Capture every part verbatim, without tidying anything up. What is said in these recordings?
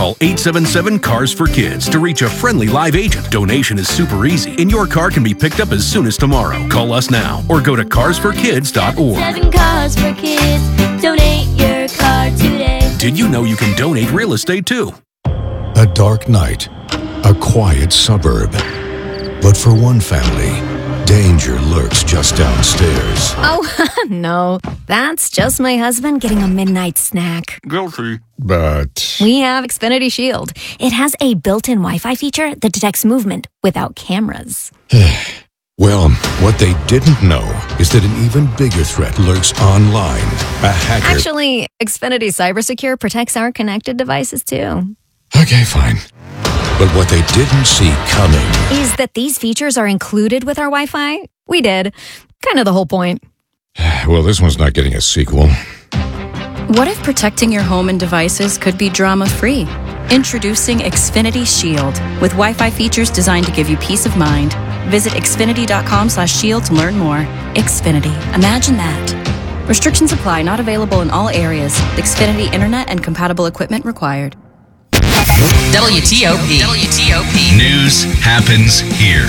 Call eight seven seven, C A R S for Kids to reach a friendly live agent. Donation is super easy, and your car can be picked up as soon as tomorrow. Call us now or go to cars for kids dot org. Seven Cars for Kids. Donate your car today. Did you know you can donate real estate too? A dark night, a quiet suburb. But for one family, danger lurks just downstairs. Oh, no. That's just my husband getting a midnight snack. Guilty. But We have Xfinity Shield. It has a built-in Wi-Fi feature that detects movement without cameras. well, what they didn't know is that an even bigger threat lurks online. A hacker. Actually, Xfinity CyberSecure protects our connected devices too. Okay, fine. But what they didn't see coming Is that these features are included with our Wi-Fi? We did. Kind of the whole point. Well, this one's not getting a sequel. What if protecting your home and devices could be drama-free? Introducing Xfinity Shield with Wi-Fi features designed to give you peace of mind. Visit xfinity dot com slash shield to learn more. Xfinity. Imagine that. Restrictions apply. Not available in all areas. Xfinity Internet and compatible equipment required. W T O P. W T O P. News happens here.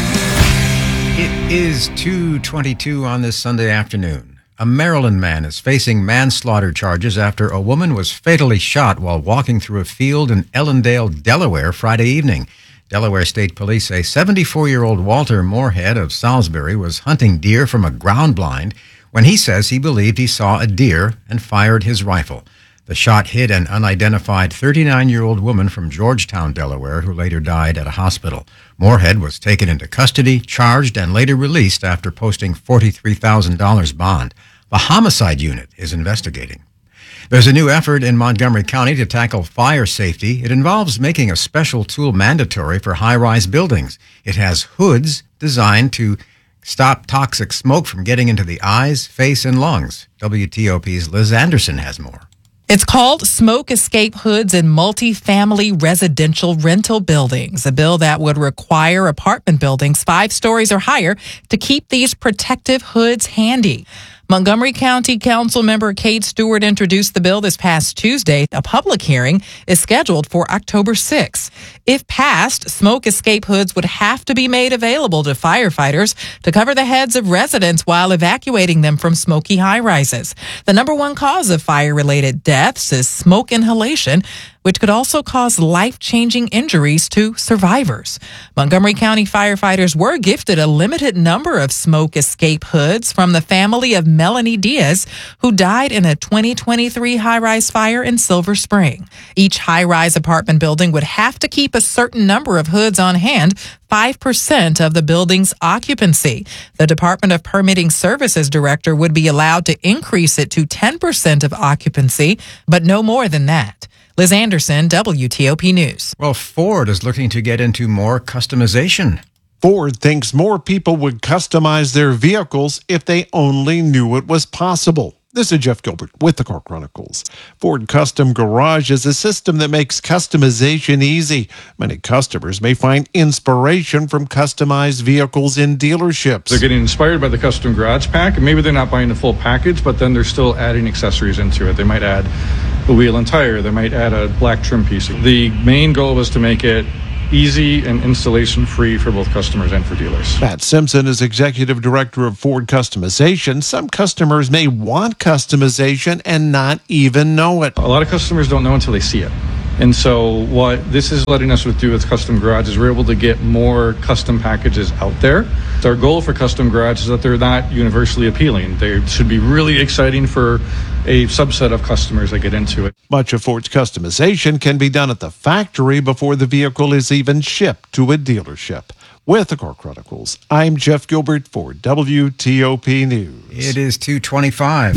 It is two twenty-two on this Sunday afternoon. A Maryland man is facing manslaughter charges after a woman was fatally shot while walking through a field in Ellendale, Delaware, Friday evening. Delaware State Police say seventy-four-year-old Walter Moorhead of Salisbury was hunting deer from a ground blind when he says he believed he saw a deer and fired his rifle. The shot hit an unidentified thirty-nine-year-old woman from Georgetown, Delaware, who later died at a hospital. Moorhead was taken into custody, charged, and later released after posting forty-three thousand dollars bond. The homicide unit is investigating. There's a new effort in Montgomery County to tackle fire safety. It involves making a special tool mandatory for high-rise buildings. It has hoods designed to stop toxic smoke from getting into the eyes, face, and lungs. W T O P's Liz Anderson has more. It's called Smoke Escape Hoods in Multifamily Residential Rental Buildings, a bill that would require apartment buildings five stories or higher to keep these protective hoods handy. Montgomery County Council member Kate Stewart introduced the bill this past Tuesday. A public hearing is scheduled for October sixth. If passed, smoke escape hoods would have to be made available to firefighters to cover the heads of residents while evacuating them from smoky high-rises. The number one cause of fire-related deaths is smoke inhalation, which could also cause life-changing injuries to survivors. Montgomery County firefighters were gifted a limited number of smoke escape hoods from the family of Melanie Diaz, who died in a twenty twenty-three high-rise fire in Silver Spring. Each high-rise apartment building would have to keep a certain number of hoods on hand, five percent of the building's occupancy. The Department of Permitting Services director would be allowed to increase it to ten percent of occupancy, but no more than that. Liz Anderson, W T O P News. Well, Ford is looking to get into more customization. Ford thinks more people would customize their vehicles if they only knew it was possible. This is Jeff Gilbert with the Car Chronicles. Ford Custom Garage is a system that makes customization easy. Many customers may find inspiration from customized vehicles in dealerships. They're getting inspired by the Custom Garage pack, and maybe they're not buying the full package, but then they're still adding accessories into it. They might add a wheel and tire. They might add a black trim piece. The main goal was to make it easy and installation free for both customers and for dealers. Pat Simpson is executive director of Ford Customization. Some customers may want customization and not even know it. A lot of customers don't know until they see it. And so what this is letting us do with Custom Garage is we're able to get more custom packages out there. Our goal for Custom Garage is that they're not universally appealing. They should be really exciting for a subset of customers that get into it. Much of Ford's customization can be done at the factory before the vehicle is even shipped to a dealership. With the Car Chronicles, I'm Jeff Gilbert for W T O P News. It is two twenty-five.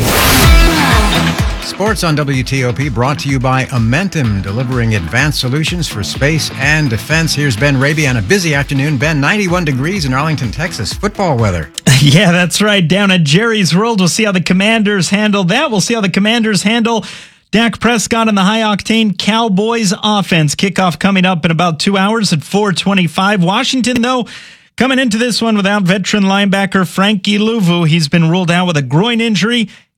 Sports on W T O P brought to you by Amentum, delivering advanced solutions for space and defense. Here's Ben Raby on a busy afternoon. Ben, ninety-one degrees in Arlington, Texas. Football weather. Yeah, that's right. Down at Jerry's World, we'll see how the Commanders handle that. We'll see how the Commanders handle Dak Prescott and the high-octane Cowboys offense. Kickoff coming up in about two hours at four twenty-five. Washington, though, coming into this one without veteran linebacker Frankie Louvu. He's been ruled out with a groin injury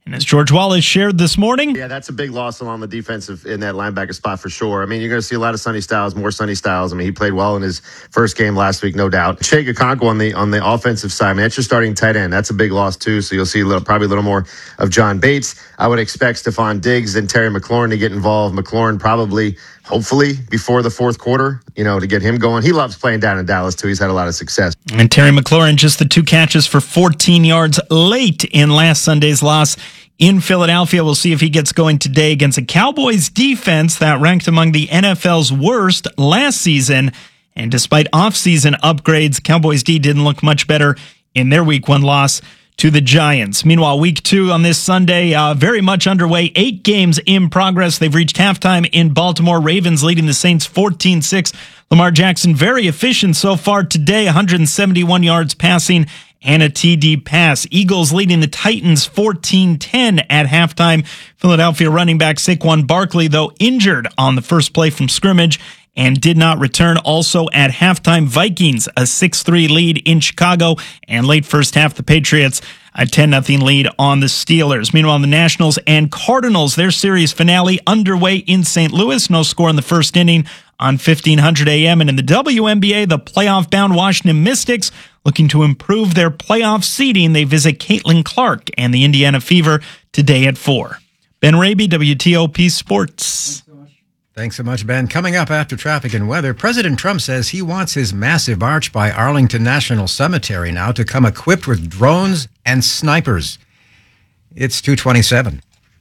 And as George Wallace shared this morning, yeah, that's a big loss along the defensive in that linebacker spot for sure. I mean, you're going to see a lot of Sonny Styles, more Sonny Styles. I mean, he played well in his first game last week, no doubt. Chig Okonkwo on the on the offensive side, I mean, that's your starting tight end. That's a big loss too. So you'll see a little, probably a little more of John Bates. I would expect Stephon Diggs and Terry McLaurin to get involved. McLaurin probably, hopefully, before the fourth quarter, you know, to get him going. He loves playing down in Dallas too. He's had a lot of success. And Terry McLaurin, just the two catches for fourteen yards late in last Sunday's loss in Philadelphia. We'll see if he gets going today against a Cowboys defense that ranked among the N F L's worst last season. And despite offseason upgrades, Cowboys D didn't look much better in their week one loss to the Giants. Meanwhile, week two on this Sunday, uh, very much underway. Eight games in progress. They've reached halftime in Baltimore. Ravens leading the Saints fourteen six. Lamar Jackson very efficient so far today, one hundred seventy-one yards passing and a T D pass. Eagles leading the Titans fourteen ten at halftime. Philadelphia running back Saquon Barkley, though, injured on the first play from scrimmage and did not return. Also at halftime, Vikings a six three lead in Chicago, and late first half, the Patriots a ten nothing lead on the Steelers. Meanwhile, the Nationals and Cardinals, their series finale underway in Saint Louis. No score in the first inning on fifteen hundred A M. And in the W N B A, the playoff-bound Washington Mystics looking to improve their playoff seeding. They visit Caitlin Clark and the Indiana Fever today at four. Ben Raby, W T O P Sports. Thanks so much, Ben. Coming up after traffic and weather, President Trump says he wants his massive arch by Arlington National Cemetery now to come equipped with drones and snipers. It's two twenty-seven.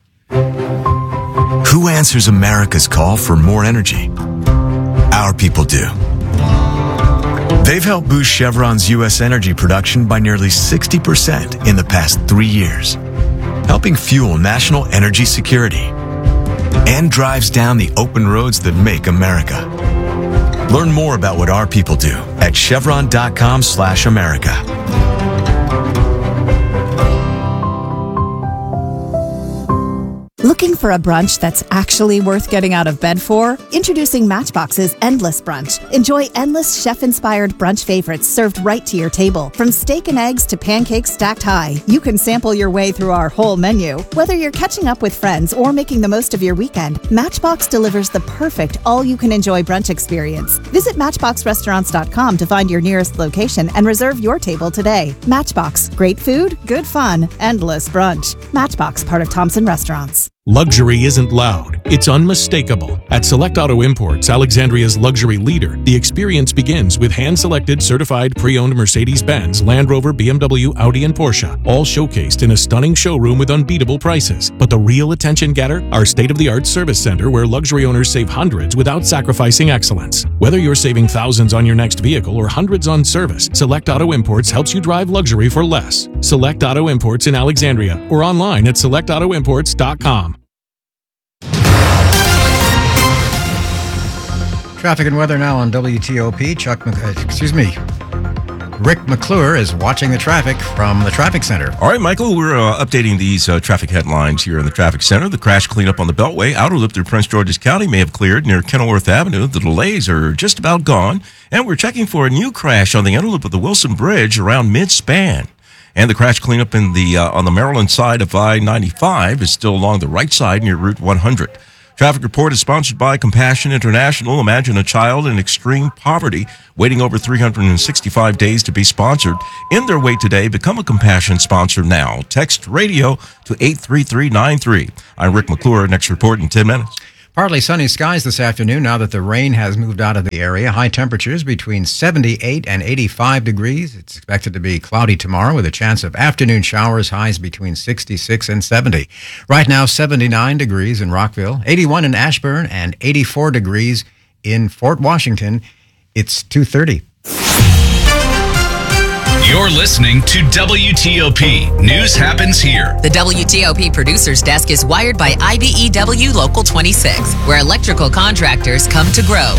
Who answers America's call for more energy? Our people do. They've helped boost Chevron's U S energy production by nearly sixty percent in the past three years, helping fuel national energy security, and drives down the open roads that make America. Learn more about what our people do at chevron.com slash America. Looking for a brunch that's actually worth getting out of bed for? Introducing Matchbox's Endless Brunch. Enjoy endless chef-inspired brunch favorites served right to your table. From steak and eggs to pancakes stacked high, you can sample your way through our whole menu. Whether you're catching up with friends or making the most of your weekend, Matchbox delivers the perfect all-you-can-enjoy brunch experience. Visit matchbox restaurants dot com to find your nearest location and reserve your table today. Matchbox. Great food, good fun, endless brunch. Matchbox, part of Thompson Restaurants. Luxury isn't loud, it's unmistakable. At Select Auto Imports, Alexandria's luxury leader, the experience begins with hand-selected, certified, pre-owned Mercedes-Benz, Land Rover, B M W, Audi, and Porsche, all showcased in a stunning showroom with unbeatable prices. But the real attention getter? Our state-of-the-art service center where luxury owners save hundreds without sacrificing excellence. Whether you're saving thousands on your next vehicle or hundreds on service, Select Auto Imports helps you drive luxury for less. Select Auto Imports in Alexandria or online at select auto imports dot com. Traffic and weather now on W T O P. Chuck, Mc, uh, excuse me, Rick McClure is watching the traffic from the traffic center. All right, Michael, we're uh, updating these uh, traffic headlines here in the traffic center. The crash cleanup on the Beltway outer loop through Prince George's County may have cleared near Kenilworth Avenue. The delays are just about gone, and we're checking for a new crash on the inner loop of the Wilson Bridge around mid-span. And the crash cleanup in the uh, on the Maryland side of I ninety-five is still along the right side near Route one hundred. Traffic report is sponsored by Compassion International. Imagine a child in extreme poverty waiting over three hundred sixty-five days to be sponsored. In their way today, become a Compassion sponsor now. Text radio to eight three three nine three. I'm Rick McClure. Next report in ten minutes. Partly sunny skies this afternoon now that the rain has moved out of the area. High temperatures between seventy-eight and eighty-five degrees. It's expected to be cloudy tomorrow with a chance of afternoon showers, highs between sixty-six and seventy. Right now, seventy-nine degrees in Rockville, eighty-one in Ashburn, and eighty-four degrees in Fort Washington. It's two thirty. You're listening to W T O P. News happens here. The W T O P producer's desk is wired by I B E W Local twenty-six, where electrical contractors come to grow.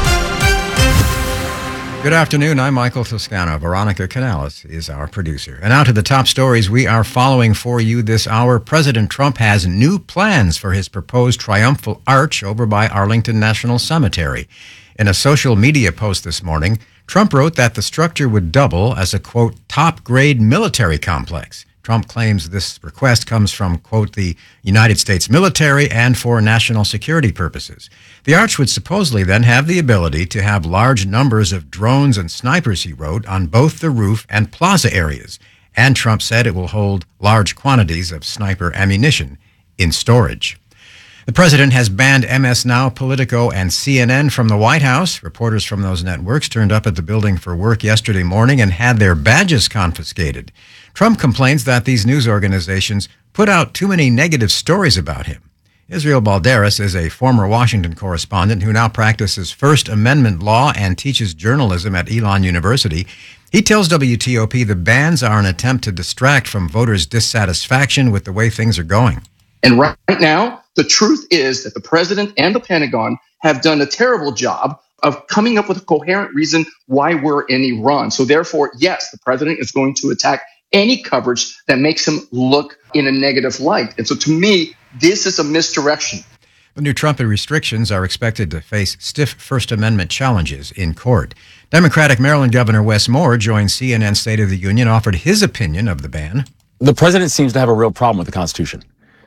Good afternoon. I'm Michael Toscano. Veronica Canales is our producer. And now to the top stories we are following for you this hour. President Trump has new plans for his proposed triumphal arch over by Arlington National Cemetery. In a social media post this morning, Trump wrote that the structure would double as a, quote, top-grade military complex, Trump claims this request comes from, quote, the United States military and for national security purposes. The arch would supposedly then have the ability to have large numbers of drones and snipers, he wrote, on both the roof and plaza areas. And Trump said it will hold large quantities of sniper ammunition in storage. The president has banned M S Now, Politico, and C N N from the White House. Reporters from those networks turned up at the building for work yesterday morning and had their badges confiscated. Trump complains that these news organizations put out too many negative stories about him. Israel Balderas is a former Washington correspondent who now practices First Amendment law and teaches journalism at Elon University. He tells W T O P the bans are an attempt to distract from voters' dissatisfaction with the way things are going. And right now, the truth is that the president and the Pentagon have done a terrible job of coming up with a coherent reason why we're in Iran. So therefore, yes, the president is going to attack any coverage that makes him look in a negative light. And so to me, this is a misdirection. The new Trump restrictions are expected to face stiff First Amendment challenges in court. Democratic Maryland Governor Wes Moore joined C N N's State of the Union, offered his opinion of the ban. The president seems to have a real problem with the Constitution.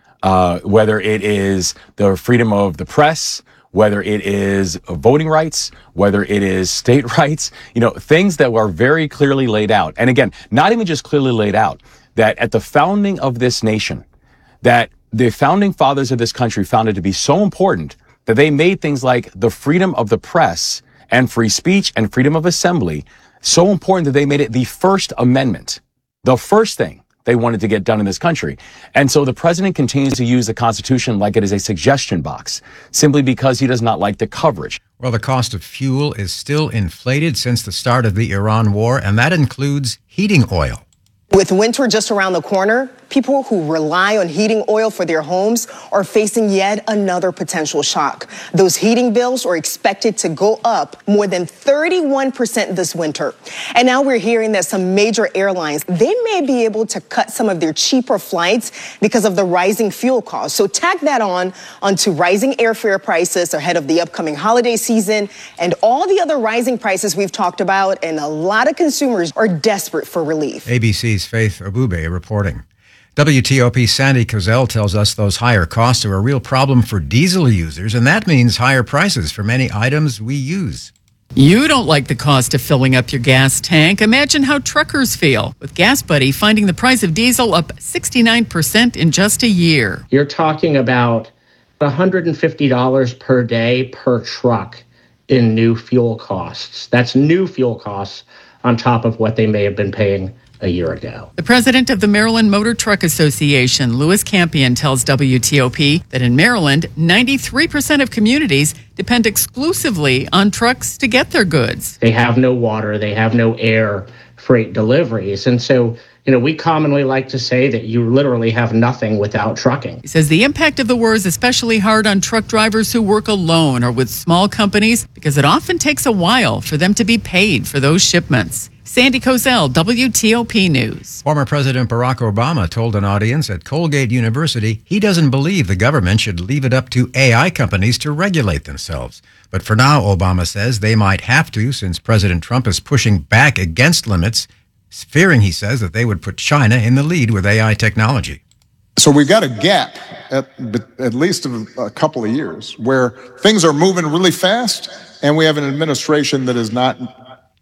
Uh, whether it is the freedom of the press, whether it is voting rights, whether it is state rights, you know, things that were very clearly laid out. And again, not even just clearly laid out, that at the founding of this nation, that the founding fathers of this country found it to be so important that they made things like the freedom of the press and free speech and freedom of assembly so important that they made it the First Amendment, the first thing they wanted to get done in this country. And so the president continues to use the Constitution like it is a suggestion box, simply because he does not like the coverage. Well, the cost of fuel is still inflated since the start of the Iran war, and that includes heating oil. With winter just around the corner, people who rely on heating oil for their homes are facing yet another potential shock. Those heating bills are expected to go up more than thirty-one percent this winter. And now we're hearing that some major airlines, they may be able to cut some of their cheaper flights because of the rising fuel costs. So tack that on onto rising airfare prices ahead of the upcoming holiday season and all the other rising prices we've talked about, and a lot of consumers are desperate for relief. A B C's Faith Abube reporting. W T O P's Sandy Kozel tells us those higher costs are a real problem for diesel users, and that means higher prices for many items we use. You don't like the cost of filling up your gas tank. Imagine how truckers feel, with GasBuddy finding the price of diesel up sixty-nine percent in just a year. You're talking about one hundred fifty dollars per day per truck in new fuel costs. That's new fuel costs on top of what they may have been paying a year ago. The president of the Maryland Motor Truck Association, Louis Campion, tells W T O P that in Maryland, ninety-three percent of communities depend exclusively on trucks to get their goods. They have no water, they have no air freight deliveries. And so, you know, we commonly like to say that you literally have nothing without trucking. He says the impact of the war is especially hard on truck drivers who work alone or with small companies because it often takes a while for them to be paid for those shipments. Sandy Kozel, W T O P News. Former President Barack Obama told an audience at Colgate University he doesn't believe the government should leave it up to A I companies to regulate themselves. But for now, Obama says they might have to, since President Trump is pushing back against limits, fearing, he says, that they would put China in the lead with A I technology. So we've got a gap at at least a couple of years where things are moving really fast, and we have an administration that is not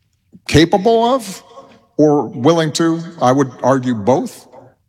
capable of or willing to, I would argue both,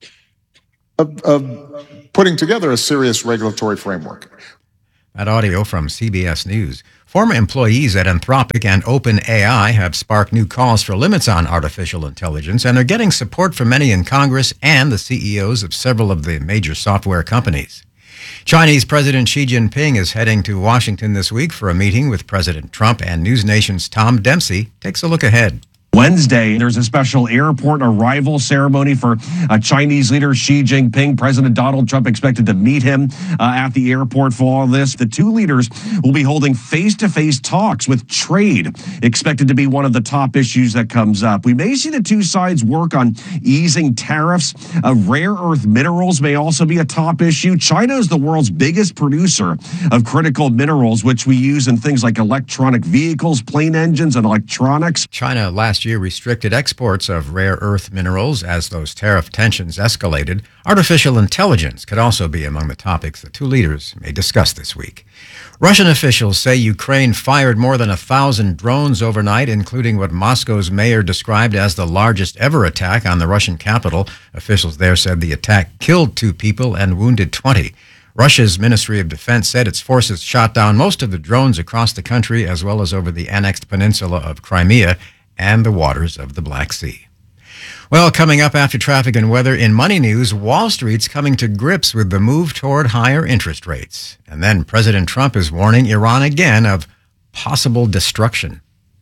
of, of putting together a serious regulatory framework. That audio from C B S News. Former employees at Anthropic and OpenAI have sparked new calls for limits on artificial intelligence and are getting support from many in Congress and the C E Os of several of the major software companies. Chinese President Xi Jinping is heading to Washington this week for a meeting with President Trump, and News Nation's Tom Dempsey takes a look ahead. Wednesday, there's a special airport arrival ceremony for uh, Chinese leader Xi Jinping. President Donald Trump expected to meet him uh, at the airport for all this. The two leaders will be holding face-to-face talks with trade, expected to be one of the top issues that comes up. We may see the two sides work on easing tariffs. Uh, rare earth minerals may also be a top issue. China is the world's biggest producer of critical minerals, which we use in things like electronic vehicles, plane engines, and electronics. China last year restricted exports of rare earth minerals as those tariff tensions escalated. Artificial intelligence could also be among the topics the two leaders may discuss this week. Russian officials say Ukraine fired more than a thousand drones overnight, including what Moscow's mayor described as the largest ever attack on the Russian capital. Officials there said the attack killed two people and wounded twenty. Russia's Ministry of Defense said its forces shot down most of the drones across the country, as well as over the annexed peninsula of Crimea and the waters of the Black Sea. Well, coming up after traffic and weather in Money News, Wall Street's coming to grips with the move toward higher interest rates. And then President Trump is warning Iran again of possible destruction.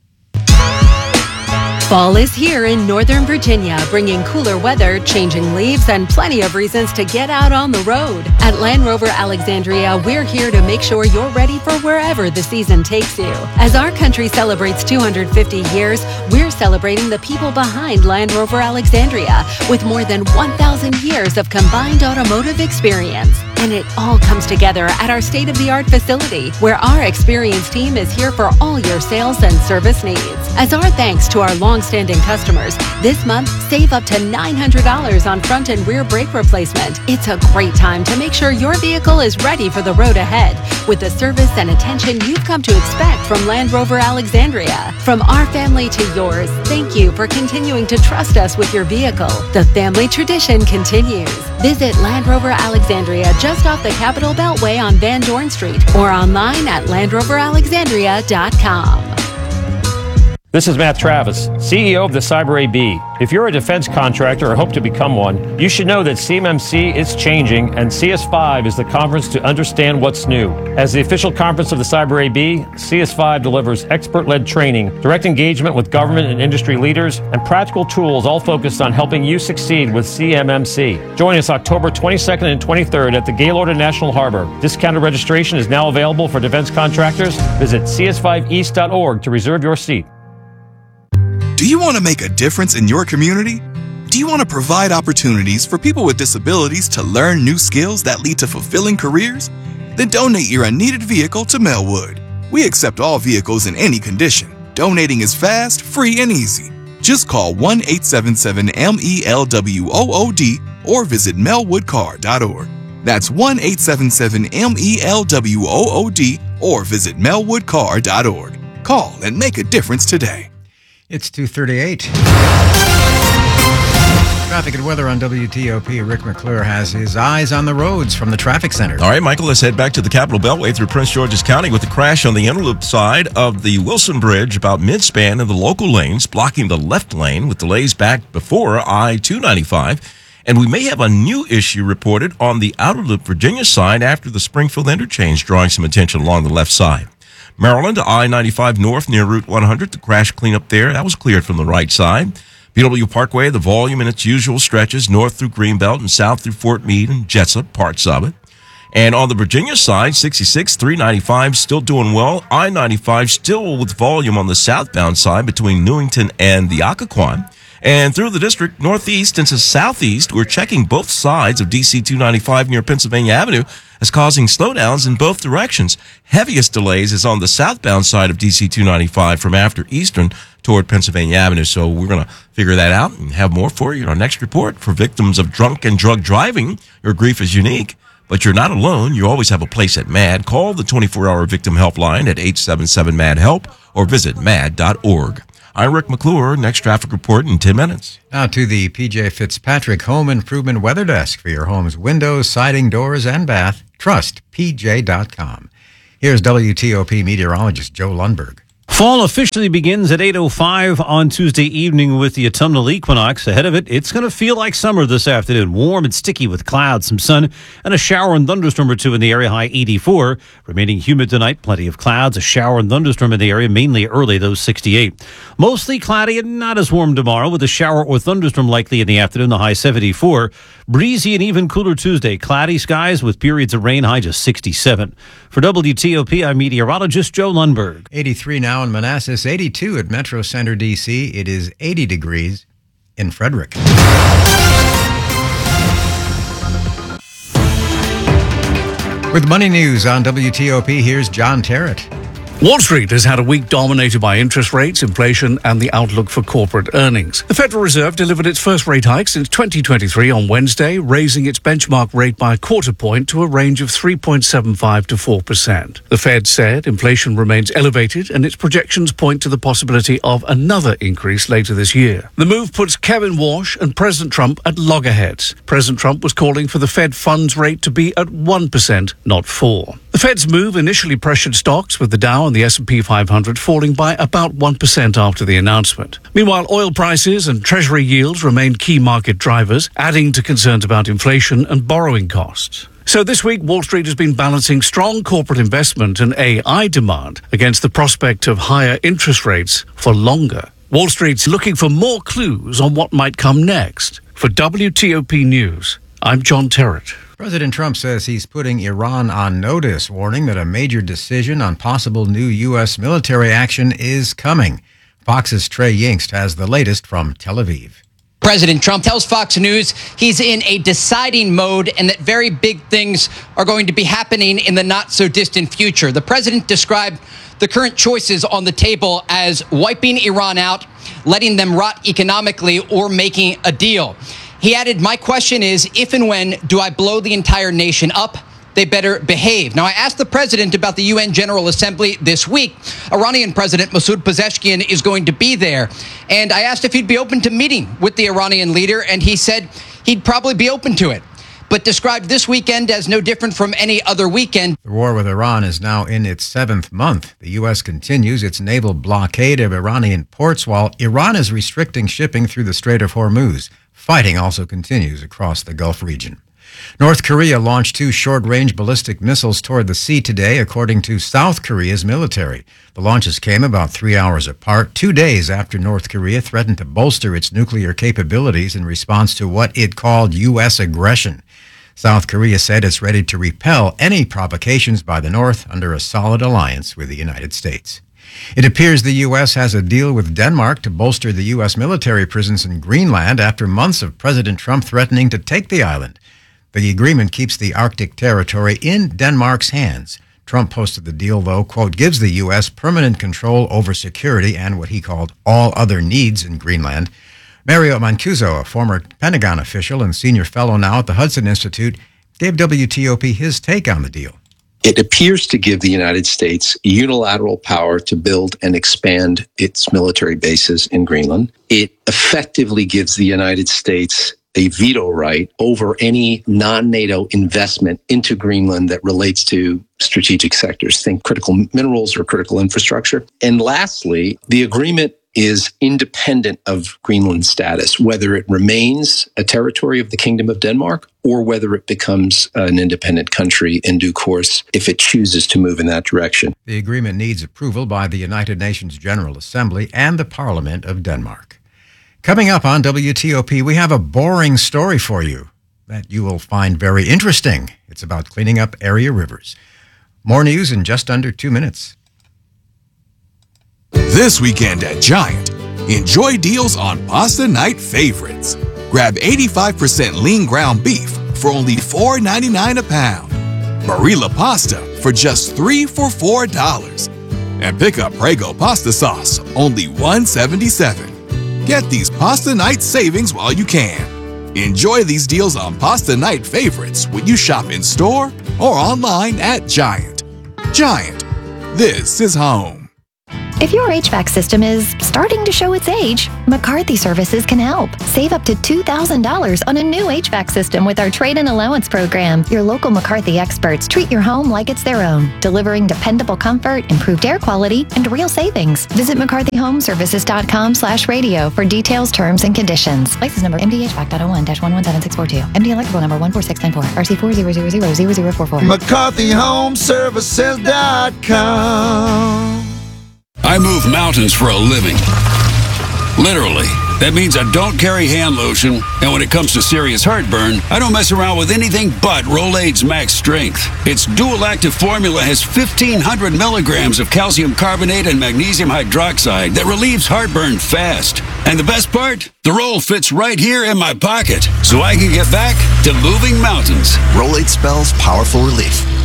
Fall is here in Northern Virginia, bringing cooler weather, changing leaves, and plenty of reasons to get out on the road. At Land Rover Alexandria, we're here to make sure you're ready for wherever the season takes you. As our country celebrates two hundred fifty years, we're celebrating the people behind Land Rover Alexandria with more than one thousand years of combined automotive experience. And it all comes together at our state-of-the-art facility, where our experienced team is here for all your sales and service needs. As our thanks to our long-standing customers, this month, save up to nine hundred dollars on front and rear brake replacement. It's a great time to make sure your vehicle is ready for the road ahead with the service and attention you've come to expect from Land Rover Alexandria. From our family to yours, thank you for continuing to trust us with your vehicle. The family tradition continues. Visit Land Rover Alexandria just off the Capitol Beltway on Van Dorn Street or online at land rover alexandria dot com. This is Matt Travis, C E O of the Cyber A B. If you're a defense contractor or hope to become one, you should know that C M M C is changing and C S five is the conference to understand what's new. As the official conference of the Cyber A B, C S five delivers expert-led training, direct engagement with government and industry leaders, and practical tools all focused on helping you succeed with C M M C. Join us October twenty-second and twenty-third at the Gaylord at National Harbor. Discounted registration is now available for defense contractors. Visit c s five east dot org to reserve your seat. Do you want to make a difference in your community? Do you want to provide opportunities for people with disabilities to learn new skills that lead to fulfilling careers? Then donate your unneeded vehicle to Melwood. We accept all vehicles in any condition. Donating is fast, free, and easy. Just call one eight seven seven M E L W O O D or visit melwood car dot org. That's one eight seven seven M E L W O O D or visit melwood car dot org. Call and make a difference today. It's two thirty-eight. Traffic and weather on W T O P. Rick McClure has his eyes on the roads from the traffic center. All right, Michael, let's head back to the Capitol Beltway through Prince George's County with the crash on the Interloop side of the Wilson Bridge, about mid-span in the local lanes, blocking the left lane with delays back before I two ninety-five. And we may have a new issue reported on the Outer Loop Virginia side after the Springfield interchange, drawing some attention along the left side. Maryland to I ninety-five north near Route one hundred, the crash cleanup there, that was cleared from the right side. B W Parkway, the volume in its usual stretches, north through Greenbelt and south through Fort Meade and Jessup, parts of it. And on the Virginia side, sixty-six, three ninety-five still doing well. I ninety-five still with volume on the southbound side between Newington and the Occoquan. And through the district, northeast into southeast, we're checking both sides of D C two ninety-five near Pennsylvania Avenue as causing slowdowns in both directions. Heaviest delays is on the southbound side of D C two ninety-five from after Eastern toward Pennsylvania Avenue. So we're going to figure that out and have more for you in our next report. For victims of drunk and drug driving, your grief is unique, but you're not alone. You always have a place at MAD. Call the twenty-four hour victim helpline at eight seven seven MAD HELP or visit mad dot org. I'm Rick McClure. Next traffic report in ten minutes. Now to the P J Fitzpatrick Home Improvement Weather Desk for your home's windows, siding, doors, and bath. Trust P J dot com. Here's W T O P meteorologist Joe Lundberg. Fall officially begins at eight oh five on Tuesday evening with the autumnal equinox. Ahead of it, it's going to feel like summer this afternoon. Warm and sticky with clouds, some sun, and a shower and thunderstorm or two in the area, high eighty-four. Remaining humid tonight, plenty of clouds, a shower and thunderstorm in the area, mainly early, those sixty-eight. Mostly cloudy and not as warm tomorrow with a shower or thunderstorm likely in the afternoon, the high seventy-four. Breezy and even cooler Tuesday. Cloudy skies with periods of rain, high just sixty-seven. For W T O P, I'm meteorologist Joe Lundberg. eighty-three now in Manassas, eighty-two at Metro Center, D C. It is eighty degrees in Frederick. With Money News on W T O P, here's John Terrett. Wall Street has had a week dominated by interest rates, inflation, and the outlook for corporate earnings. The Federal Reserve delivered its first rate hike since twenty twenty-three on Wednesday, raising its benchmark rate by a quarter point to a range of three point seven five to four percent. The Fed said inflation remains elevated and its projections point to the possibility of another increase later this year. The move puts Kevin Warsh and President Trump at loggerheads. President Trump was calling for the Fed funds rate to be at one percent, not four percent. The Fed's move initially pressured stocks, with the Dow and the S and P five hundred falling by about one percent after the announcement. Meanwhile, oil prices and Treasury yields remain key market drivers, adding to concerns about inflation and borrowing costs. So this week, Wall Street has been balancing strong corporate investment and A I demand against the prospect of higher interest rates for longer. Wall Street's looking for more clues on what might come next. For W T O P News, I'm John Terrett. President Trump says he's putting Iran on notice, warning that a major decision on possible new U S military action is coming. Fox's Trey Yingst has the latest from Tel Aviv. President Trump tells Fox News he's in a deciding mode and that very big things are going to be happening in the not-so-distant future. The president described the current choices on the table as wiping Iran out, letting them rot economically, or making a deal. He added, "My question is, if and when do I blow the entire nation up? They better behave." Now, I asked the president about the U N General Assembly this week. Iranian President Masoud Pezeshkian is going to be there. And I asked if he'd be open to meeting with the Iranian leader, and he said he'd probably be open to it, but described this weekend as no different from any other weekend. The war with Iran is now in its seventh month. The U S continues its naval blockade of Iranian ports while Iran is restricting shipping through the Strait of Hormuz. Fighting also continues across the Gulf region. North Korea launched two short-range ballistic missiles toward the sea today, according to South Korea's military. The launches came about three hours apart, two days after North Korea threatened to bolster its nuclear capabilities in response to what it called U S aggression. South Korea said it's ready to repel any provocations by the North under a solid alliance with the United States. It appears the U S has a deal with Denmark to bolster the U S military presence in Greenland after months of President Trump threatening to take the island. The agreement keeps the Arctic territory in Denmark's hands. Trump posted the deal, though, quote, gives the U S permanent control over security and what he called all other needs in Greenland. Mario Mancuso, a former Pentagon official and senior fellow now at the Hudson Institute, gave W T O P his take on the deal. It appears to give the United States unilateral power to build and expand its military bases in Greenland. It effectively gives the United States a veto right over any non-NATO investment into Greenland that relates to strategic sectors. Think critical minerals or critical infrastructure. And lastly, the agreement is independent of Greenland's status, whether it remains a territory of the Kingdom of Denmark or whether it becomes an independent country in due course if it chooses to move in that direction. The agreement needs approval by the United Nations General Assembly and the Parliament of Denmark. Coming up on W T O P, we have a boring story for you that you will find very interesting. It's about cleaning up area rivers. More news in just under two minutes. This weekend at Giant, enjoy deals on pasta night favorites. Grab eighty-five percent lean ground beef for only four ninety-nine a pound. Barilla pasta for just three for four dollars. And pick up Prego pasta sauce, only one seventy-seven. Get these pasta night savings while you can. Enjoy these deals on pasta night favorites when you shop in store or online at Giant. Giant, this is home. If your H V A C system is starting to show its age, McCarthy Services can help. Save up to two thousand dollars on a new H V A C system with our trade-in allowance program. Your local McCarthy experts treat your home like it's their own, delivering dependable comfort, improved air quality, and real savings. Visit mccarthy home services dot com slash radio for details, terms, and conditions. License number M D H V A C dot oh one dash one one seven six four two. M D electrical number one four six nine four. R C four zero zero zero zero zero four four. mccarthy home services dot com. I move mountains for a living. Literally. That means I don't carry hand lotion, and when it comes to serious heartburn, I don't mess around with anything but Rolaids Max Strength. Its dual-active formula has fifteen hundred milligrams of calcium carbonate and magnesium hydroxide that relieves heartburn fast. And the best part? The roll fits right here in my pocket, so I can get back to moving mountains. Rolaids spells powerful relief.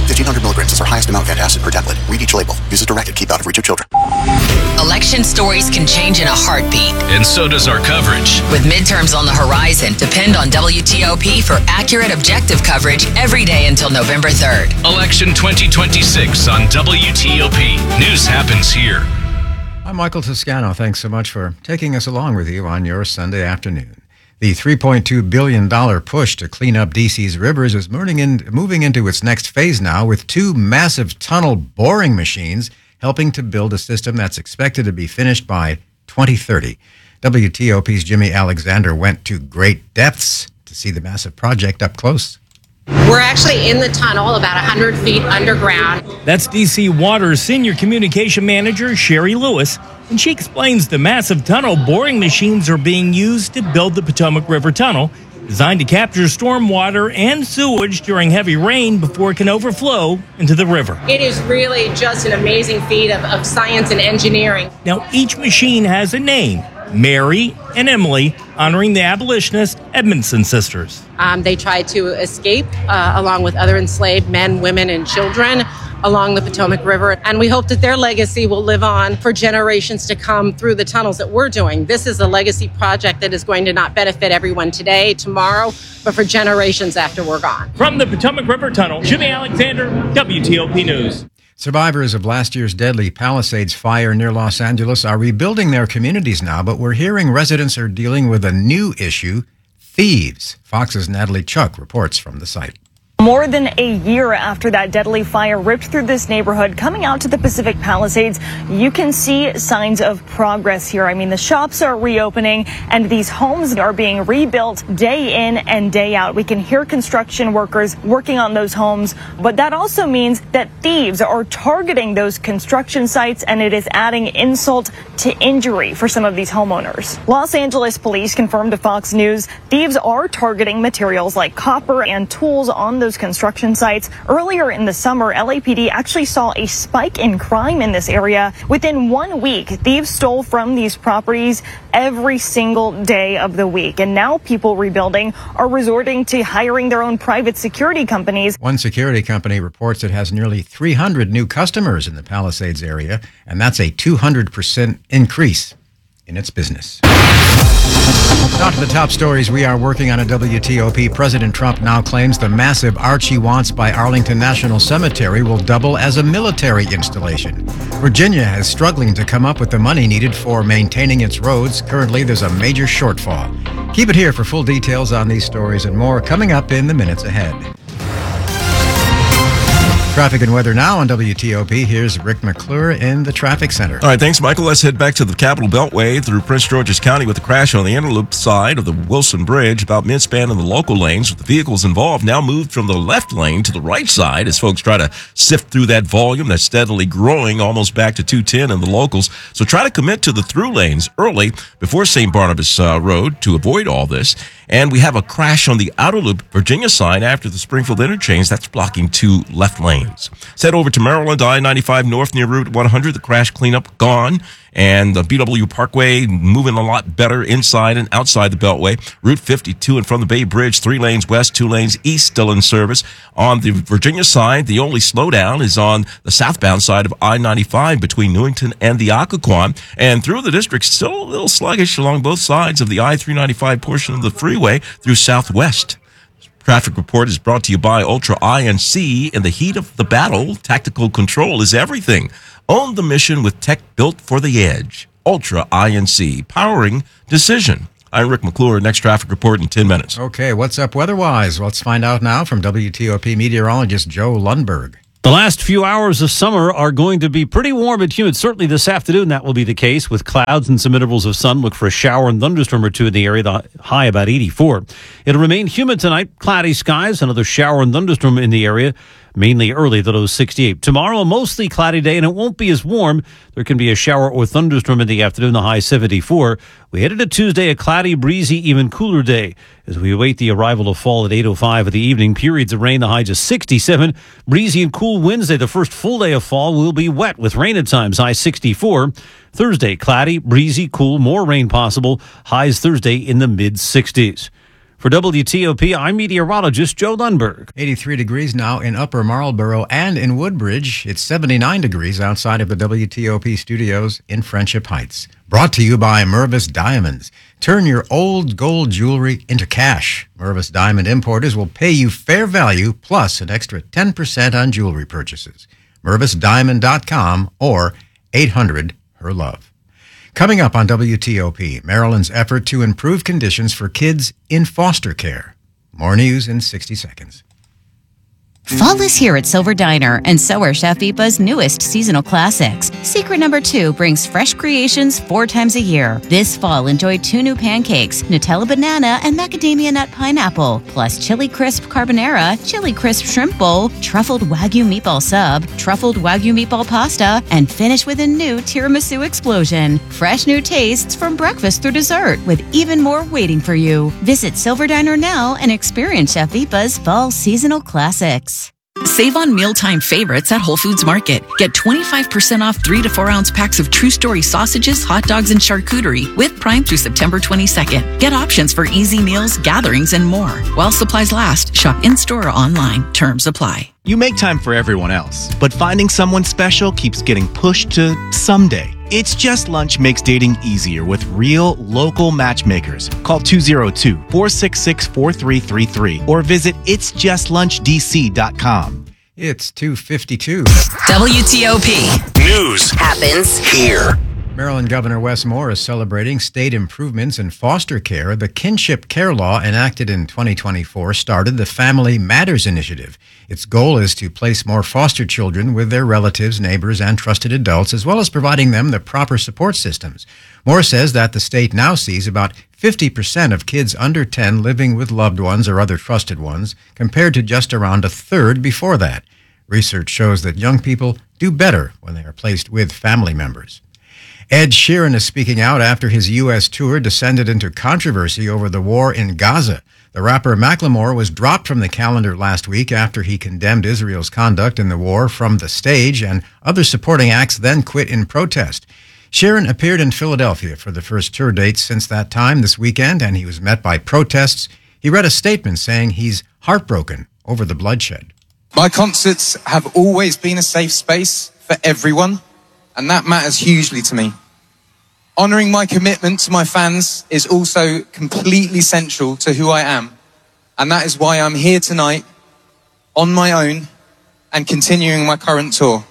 fifteen hundred milligrams is our highest amount of antacid per tablet. Read each label. Use as directed. Keep out of reach of children. Election stories can change in a heartbeat. And so does our coverage. With midterms on the horizon, depend on W T O P for accurate, objective coverage every day until November third. Election twenty twenty-six on W T O P. News happens here. I'm Michael Toscano. Thanks so much for taking us along with you on your Sunday afternoon. The three point two billion dollars push to clean up D C's rivers is moving, in, moving into its next phase now, with two massive tunnel boring machines helping to build a system that's expected to be finished by twenty thirty. W T O P's Jimmy Alexander went to great depths to see the massive project up close. We're actually in the tunnel about one hundred feet underground. That's D C Water's Senior Communication Manager, Sherry Lewis, and she explains the massive tunnel boring machines are being used to build the Potomac River Tunnel, designed to capture storm water and sewage during heavy rain before it can overflow into the river. It is really just an amazing feat of, of science and engineering. Now, each machine has a name, Mary and Emily, honoring the abolitionist Edmondson sisters. Um, they tried to escape uh, along with other enslaved men, women, and children along the Potomac River. And we hope that their legacy will live on for generations to come through the tunnels that we're doing. This is a legacy project that is going to not benefit everyone today, tomorrow, but for generations after we're gone. From the Potomac River Tunnel, Jimmy Alexander, W T O P News. Survivors of last year's deadly Palisades fire near Los Angeles are rebuilding their communities now, but we're hearing residents are dealing with a new issue, thieves. Fox's Natalie Chuck reports from the site. More than a year after that deadly fire ripped through this neighborhood, coming out to the Pacific Palisades, you can see signs of progress here. I mean, the shops are reopening and these homes are being rebuilt day in and day out. We can hear construction workers working on those homes, but that also means that thieves are targeting those construction sites, and it is adding insult to injury for some of these homeowners. Los Angeles police confirmed to Fox News thieves are targeting materials like copper and tools on those construction sites. Earlier in the summer, L A P D actually saw a spike in crime in this area. Within one week, thieves stole from these properties every single day of the week. And now people rebuilding are resorting to hiring their own private security companies. One security company reports it has nearly three hundred new customers in the Palisades area, and that's a two hundred percent increase in its business. Now to the top stories we are working on at W T O P. President Trump now claims the massive arch he wants by Arlington National Cemetery will double as a military installation. Virginia is struggling to come up with the money needed for maintaining its roads. Currently, there's a major shortfall. Keep it here for full details on these stories and more coming up in the minutes ahead. Traffic and weather now on W T O P. Here's Rick McClure in the traffic center. All right, thanks, Michael. Let's head back to the Capitol Beltway through Prince George's County with a crash on the interloop side of the Wilson Bridge, about mid-span in the local lanes, with the vehicles involved now moved from the left lane to the right side as folks try to sift through that volume that's steadily growing almost back to two ten in the locals. So try to commit to the through lanes early before Saint Barnabas uh, Road to avoid all this. And we have a crash on the outer loop Virginia side after the Springfield interchange. That's blocking two left lanes. Let's head over to Maryland, I ninety-five north near Route one hundred. The crash cleanup gone. And the B W Parkway moving a lot better inside and outside the Beltway. Route fifty-two and from the Bay Bridge, three lanes west, two lanes east still in service. On the Virginia side, the only slowdown is on the southbound side of I ninety-five between Newington and the Occoquan. And through the district, still a little sluggish along both sides of the I three ninety-five portion of the freeway through southwest. Traffic report is brought to you by Ultra I N C. In the heat of the battle, tactical control is everything. Own the mission with tech built for the edge. Ultra I N C, powering decision. I'm Rick McClure. Next traffic report in ten minutes. Okay, what's up weather-wise? Let's find out now from W T O P meteorologist Joe Lundberg. The last few hours of summer are going to be pretty warm and humid. Certainly this afternoon that will be the case with clouds and some intervals of sun. Look for a shower and thunderstorm or two in the area, the high about eighty-four. It'll remain humid tonight, cloudy skies, another shower and thunderstorm in the area, mainly early, the low sixty-eight. Tomorrow, a mostly cloudy day, and it won't be as warm. There can be a shower or thunderstorm in the afternoon, the high seventy-four. We headed to Tuesday, a cloudy, breezy, even cooler day as we await the arrival of fall at eight oh five of the evening. Periods of rain, the high just sixty-seven. Breezy and cool Wednesday, the first full day of fall, will be wet with rain at times, high sixty-four. Thursday, cloudy, breezy, cool, more rain possible. Highs Thursday in the mid-sixties. For W T O P, I'm meteorologist Joe Lundberg. eighty-three degrees now in Upper Marlboro and in Woodbridge. It's seventy-nine degrees outside of the W T O P studios in Friendship Heights. Brought to you by Mervis Diamonds. Turn your old gold jewelry into cash. Mervis Diamond Importers will pay you fair value plus an extra ten percent on jewelry purchases. Mervis Diamond dot com or eight hundred her love. Coming up on W T O P, Maryland's effort to improve conditions for kids in foster care. More news in sixty seconds. Fall is here at Silver Diner, and so are Chef Ipa's newest seasonal classics. Secret number two brings fresh creations four times a year. This fall, enjoy two new pancakes, Nutella banana and macadamia nut pineapple, plus chili crisp carbonara, chili crisp shrimp bowl, truffled Wagyu meatball sub, truffled Wagyu meatball pasta, and finish with a new tiramisu explosion. Fresh new tastes from breakfast through dessert, with even more waiting for you. Visit Silver Diner now and experience Chef Ipa's fall seasonal classics. Save on mealtime favorites at Whole Foods Market. Get twenty-five percent off three to four ounce packs of True Story sausages, hot dogs, and charcuterie with Prime through September twenty-second. Get options for easy meals, gatherings, and more. While supplies last, shop in-store or online. Terms apply. You make time for everyone else, but finding someone special keeps getting pushed to someday. It's Just Lunch makes dating easier with real, local matchmakers. Call two oh two, four six six, four three three three or visit its just lunch d c dot com. It's two fifty-two. W T O P. News happens here. Maryland Governor Wes Moore is celebrating state improvements in foster care. The Kinship Care Law enacted in twenty twenty-four started the Family Matters Initiative. Its goal is to place more foster children with their relatives, neighbors, and trusted adults, as well as providing them the proper support systems. Moore says that the state now sees about fifty percent of kids under ten living with loved ones or other trusted ones, compared to just around a third before that. Research shows that young people do better when they are placed with family members. Ed Sheeran is speaking out after his U S tour descended into controversy over the war in Gaza. The rapper Macklemore was dropped from the calendar last week after he condemned Israel's conduct in the war from the stage, and other supporting acts then quit in protest. Sheeran appeared in Philadelphia for the first tour date since that time this weekend, and he was met by protests. He read a statement saying he's heartbroken over the bloodshed. My concerts have always been a safe space for everyone, and that matters hugely to me. Honouring my commitment to my fans is also completely central to who I am, and that is why I'm here tonight on my own and continuing my current tour.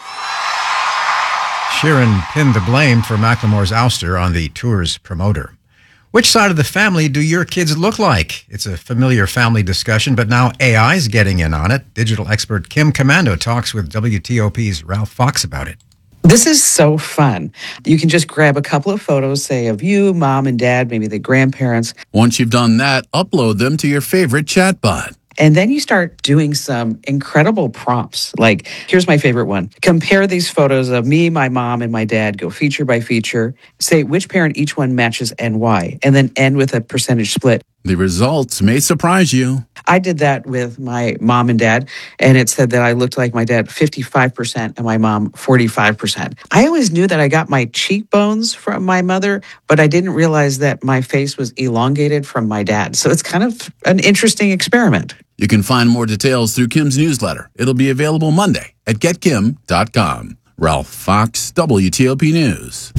Sheeran pinned the blame for Macklemore's ouster on the tour's promoter. Which side of the family do your kids look like? It's a familiar family discussion, but now A I's getting in on it. Digital expert Kim Commando talks with W T O P's Ralph Fox about it. This is so fun. You can just grab a couple of photos, say, of you, mom and dad, maybe the grandparents. Once you've done that, upload them to your favorite chatbot. And then you start doing some incredible prompts. Like, here's my favorite one. Compare these photos of me, my mom, and my dad. Go feature by feature. Say which parent each one matches and why. And then end with a percentage split. The results may surprise you. I did that with my mom and dad, and it said that I looked like my dad fifty-five percent and my mom forty-five percent. I always knew that I got my cheekbones from my mother, but I didn't realize that my face was elongated from my dad. So it's kind of an interesting experiment. You can find more details through Kim's newsletter. It'll be available Monday at get kim dot com. Ralph Fox, W T O P News.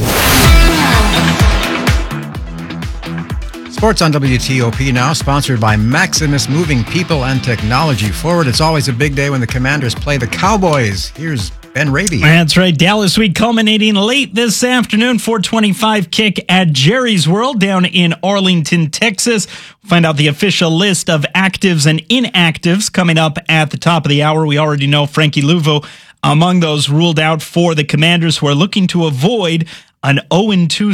Sports on W T O P now, sponsored by Maximus, moving people and technology forward. It's always a big day when the Commanders play the Cowboys. Here's Ben Raby. That's right. Dallas Week culminating late this afternoon. four twenty-five kick at Jerry's World down in Arlington, Texas. We'll find out the official list of actives and inactives coming up at the top of the hour. We already know Frankie Luvo among those ruled out for the Commanders, who are looking to avoid an oh and two